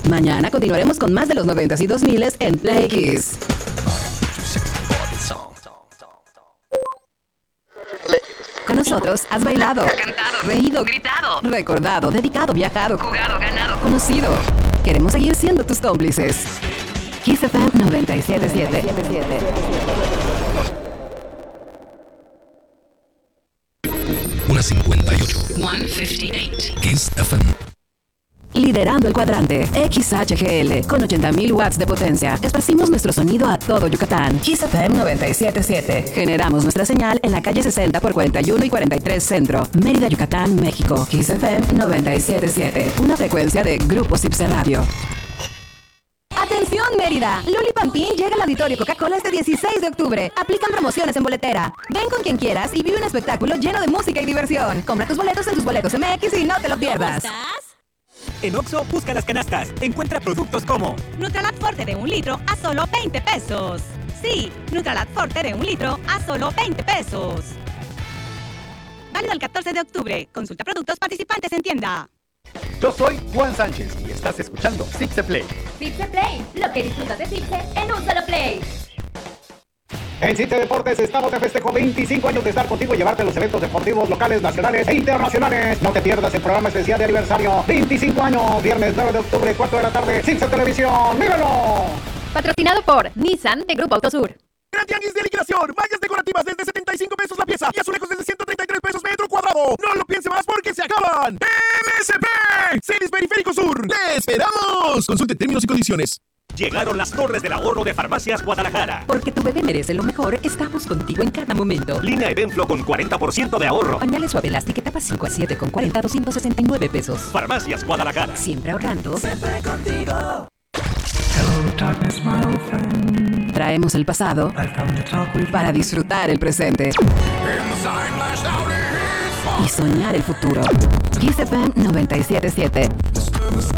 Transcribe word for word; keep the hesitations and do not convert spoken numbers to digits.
Mañana continuaremos con más de los noventas y dos miles en Play Kiss. Con nosotros has bailado, cantado, reído, gritado, recordado, dedicado, viajado, jugado, ganado, conocido. Queremos seguir siendo tus cómplices. Kiss F M noventa y siete punto siete. Una cincuenta y ocho. ciento cincuenta y ocho. Kiss F M. Liderando el cuadrante X H G L con ochenta mil watts de potencia. Esparcimos nuestro sonido a todo Yucatán. Kiss F M noventa y siete punto siete. Generamos nuestra señal en la calle sesenta por cuarenta y uno y cuarenta y tres Centro, Mérida, Yucatán, México. Kiss F M noventa y siete punto siete. Una frecuencia de Grupo Cipse Radio. ¡Atención, Mérida! Luli Pampín llega al Auditorio Coca-Cola este dieciséis de octubre. Aplican promociones en boletera. Ven con quien quieras y vive un espectáculo lleno de música y diversión. Compra tus boletos en tus boletos M X y no te lo pierdas. En Oxxo, busca las canastas. Encuentra productos como Nutralat Forte de un litro a solo veinte pesos. Sí, Nutralat Forte de un litro a solo veinte pesos. Válido el catorce de octubre. Consulta productos participantes en tienda. Yo soy Juan Sánchez y estás escuchando Cipse Play. Cipse Play, lo que disfrutas de Cipse en un solo play. En Cipse Deportes estamos de festejo veinticinco años de estar contigo y llevarte a los eventos deportivos locales, nacionales e internacionales. No te pierdas el programa especial de aniversario. veinticinco años, viernes nueve de octubre, cuatro de la tarde, Cipse Televisión. ¡Míralo! Patrocinado por Nissan de Grupo Autosur. Gran Tianguis de liquidación. Mallas decorativas desde setenta y cinco pesos la pieza y azulejos desde ciento treinta y tres pesos metro cuadrado. No lo piense más porque se acaban. M S P Celis Periférico Sur. ¡Le esperamos! Consulte términos y condiciones. Llegaron las torres del ahorro de Farmacias Guadalajara. Porque tu bebé merece lo mejor, estamos contigo en cada momento. Línea Edenflo con cuarenta por ciento de ahorro. Pañales Suave Elastic etapa cinco a siete con cuarenta a doscientos sesenta y nueve pesos. Farmacias Guadalajara. Siempre ahorrando. Siempre contigo. Hello, darkness, my old friend. Traemos el pasado I've come to talk with para disfrutar el presente y soñar el futuro. Kiss F M noventa y siete punto siete.